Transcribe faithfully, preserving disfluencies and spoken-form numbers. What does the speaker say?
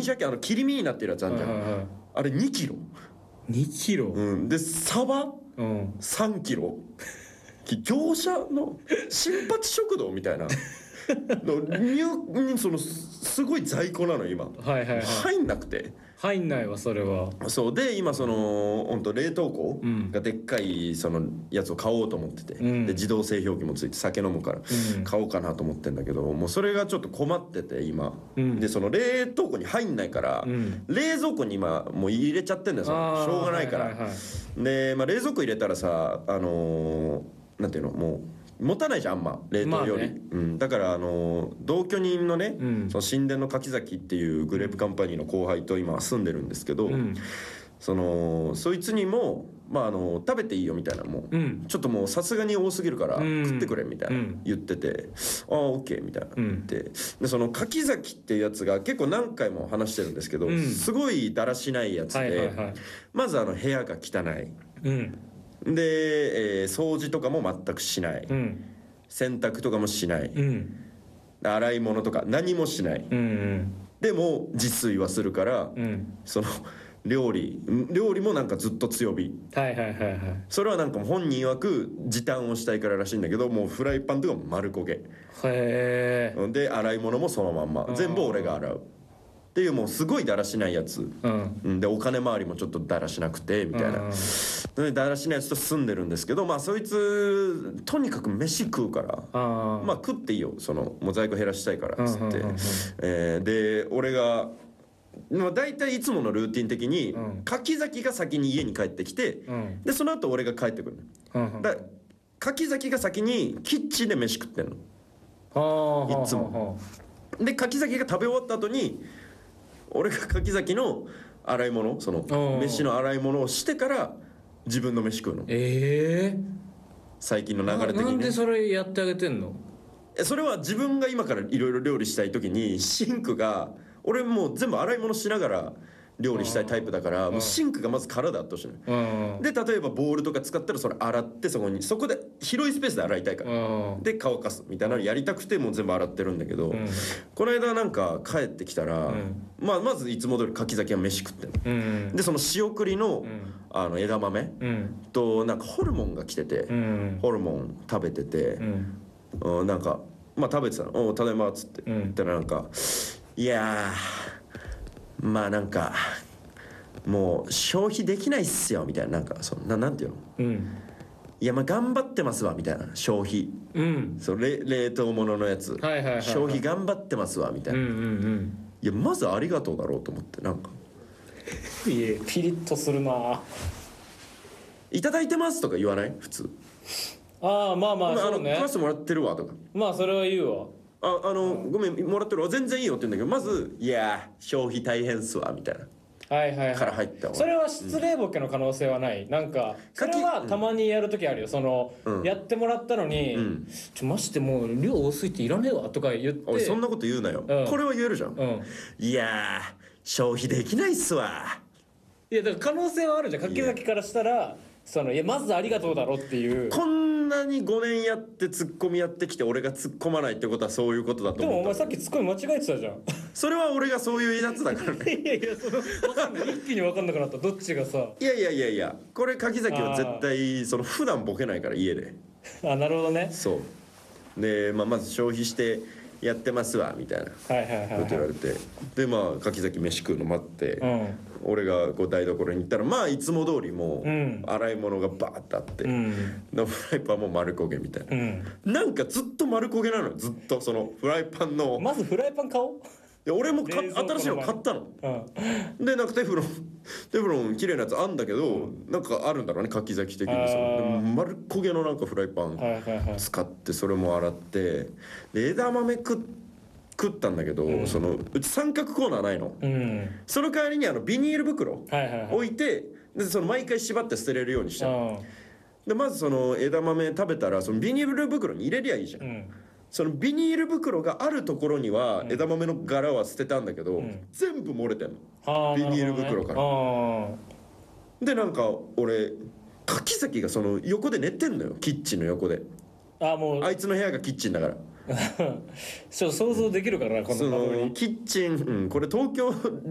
新鮭あの切り身になってるやつあるじゃん、 はいはいはい、 あれにキロにキロ、 うん、でサバ、うん、さんキロ業者の新八食堂みたいな入そのすごい在庫なの今、はいはいはい、入んなくて入んないわそれは。 そうで今その本当冷凍庫がでっかいそのやつを買おうと思ってて、うん、で自動製氷機もついて酒飲むから買おうかなと思ってんだけど、もうそれがちょっと困ってて今、うん、でその冷凍庫に入んないから、うん、冷蔵庫に今もう入れちゃってんだよ、しょうがないから、はいはいはい、で、まあ、冷蔵庫入れたらさあのー、なんていうのもう持たないじゃんあんま冷凍より、まあね、うん、だからあの同居人のね、うん、その神殿の柿崎っていうグレープカンパニーの後輩と今住んでるんですけど、うん、そのそいつにも、まあ、あの食べていいよみたいなもう、うん、ちょっともうさすがに多すぎるから食ってくれみたいな言ってて、うん、ああオッケーみたいな言って、うん、でその柿崎っていうやつが結構何回も話してるんですけど、うん、すごいだらしないやつで、はいはいはい、まずあの部屋が汚い、うんで、えー、掃除とかも全くしない、うん、洗濯とかもしない、うん、洗い物とか何もしない、うんうん、でも自炊はするから、うん、その料理料理もなんかずっと強火、はいはいはいはい、それはなんか本人曰く時短をしたいかららしいんだけど、もうフライパンとかも丸焦げへーで洗い物もそのまんま全部俺が洗うっていうもうすごいだらしないやつ、うん、でお金回りもちょっとだらしなくてみたいな、うん、だらしないやつと住んでるんですけど、まあそいつとにかく飯食うからまあ食っていいよそのもう在庫減らしたいからっつって、えー、で俺がまあ大体いつものルーティン的に、うん、柿崎が先に家に帰ってきて、うん、でその後俺が帰ってくる、うん、だ柿崎が先にキッチンで飯食ってんのいつもで柿崎が食べ終わった後に俺が柿崎の洗い物その飯の洗い物をしてから自分の飯食うの。ええー、最近の流れ的に、ね、 なんでそれやってあげてんの？ それは自分が今からいろいろ料理したい時にシンクが俺もう全部洗い物しながら料理したいタイプだからもうシンクがまず空であってほしいの。で例えばボウルとか使ったらそれ洗ってそこにそこで広いスペースで洗いたいからで乾かすみたいなのやりたくてもう全部洗ってるんだけど、うん、この間なんか帰ってきたら、うん、まあ、まずいつも通り柿崎は飯食ってるの、うん、でその仕送り の,、うん、あの枝豆、うん、となんかホルモンが来てて、うん、ホルモン食べてて、うん、なんかまあ食べてたの「おただいま」っつって、うん、言ったらなんか「いやーまあなんかもう消費できないっすよ」みたいな、なんかそんななんていうの、うん、いやまあ頑張ってますわみたいな消費、うん、そう 冷, 冷凍物のやつ、はいはいはいはい、消費頑張ってますわみたいな、うんうんうん、いやまずありがとうだろうと思ってなんかいやピリッとするな。 いただいてますとか言わない普通。 ああまあまあそうね、 食わせてもらってるわとかまあそれは言うわ。 ああのごめんもらってるわ全然いいよって言うんだけどまずいや消費大変っすわみたいなはいはい、はい、から入ったわ。 それは失礼ボケの可能性はない、うん、なんかそれはたまにやるときあるよ、その、うん、やってもらったのに、うん、ちょマジでもう量多すぎていらねえわとか言っておいそんなこと言うなよ、うん、これは言えるじゃん、うん、いや消費できないっすわ。 いやだから可能性はあるじゃん柿崎からしたらそのいやまずありがとうだろっていう。 こんなにごねんやってツッコミやってきて俺が突っ込まないってことはそういうことだと思う。 でもお前さっきツッコミ間違えてたじゃん。 それは俺がそういうやつだからね。 いやいやその分かんない一気に分かんなくなったどっちがさ。 いやいやいやいやこれ柿崎は絶対その普段ボケないから家で。 あなるほどね。 そうで、まあ、まず消費してやってますわみたいなこと言われて、でまあ柿崎飯食うの待って、うん、俺がこう台所に行ったらまあいつも通りもう洗い物がバーッとあって、うん、フライパンも丸焦げみたいな、うん、なんかずっと丸焦げなのよずっとそのフライパンの。 まずフライパン買おう。 いや俺もか新しいの買ったの、うん、でなんかテフロンテフロン綺麗なやつあんだけど、うん、なんかあるんだろうね柿崎的にその丸焦げのなんかフライパン使ってそれも洗ってで枝豆食食ったんだけど、うん、そのうち三角コーナーないの、うん、その代わりにあのビニール袋置いてでその毎回縛って捨てれるようにしたの、でまずその枝豆食べたらそのビニール袋に入れりゃいいじゃん、うん、そのビニール袋があるところには枝豆の柄は捨てたんだけど、うん、全部漏れてんのビニール袋から、ね、でなんか俺柿崎がその横で寝てんのよキッチンの横で。あもうあいつの部屋がキッチンだからちょっと想像できるからなこのそのキッチン、うん、これ東京